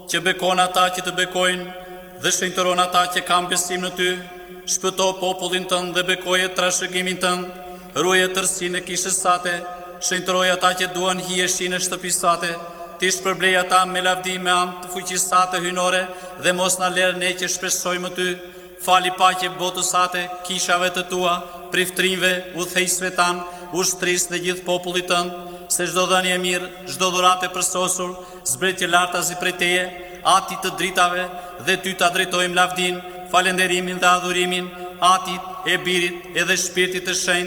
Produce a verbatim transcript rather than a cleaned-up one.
që bekon ata që të bekojnë, dhe shenjtëron ata që kanë besim në ty. Shpëto popullin tënd dhe bekoje trashëgimin tënd, ruaje tërësinë e kishës sate, shenjtëroj ata që duan hijeshin e shtëpisë sate, ti shpërblej ata me lavdi me anë të fuqisë sate hynore dhe mos na lërë ne që shpresojmë ty. Fali paqe botës sate, kishave të tua, priftrinjve, udhëheqësve tan, ushtrisë dhe gjithë popullit tënd, se çdo dhënie e mirë, çdo dhuratë e përsosur, zbretje lartazi prej teje, ati të dritave, dhe ty ta drejtojmë lavdin, falenderimin dhe adhurimin, atit, e birit, edhe shpirtit të shenjtë,